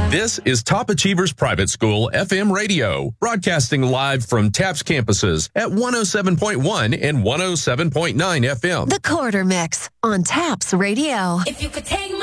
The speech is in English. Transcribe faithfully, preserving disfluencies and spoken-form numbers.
This is Top Achievers Private School F M Radio, broadcasting live from TAPS campuses at one oh seven point one and one oh seven point nine F M. The Quarter Mix on TAPS Radio. If you could take